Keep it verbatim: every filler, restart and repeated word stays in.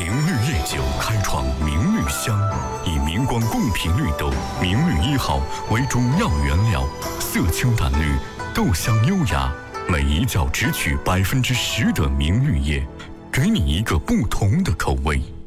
明绿夜酒开创明绿香，以明光贡品绿豆明绿一号为主要原料，色清淡绿，豆香优雅，每一角只取百分之十的明绿叶，给你一个不同的口味。